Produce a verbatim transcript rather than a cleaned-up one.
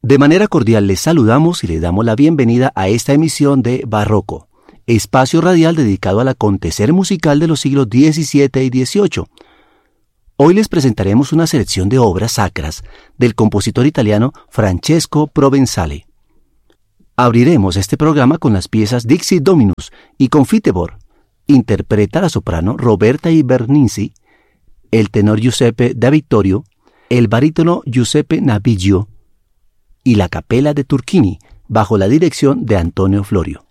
De manera cordial les saludamos y les damos la bienvenida a esta emisión de Barroco, espacio radial dedicado al acontecer musical de los siglos diecisiete y dieciocho. Hoy les presentaremos una selección de obras sacras del compositor italiano Francesco Provenzale. Abriremos este programa con las piezas Dixit Dominus y Confiteor. Interpreta la soprano Roberta Bernizzi, el tenor Giuseppe Da Vittorio, el barítono Giuseppe Naviglio y la capela de Turchini, bajo la dirección de Antonio Florio.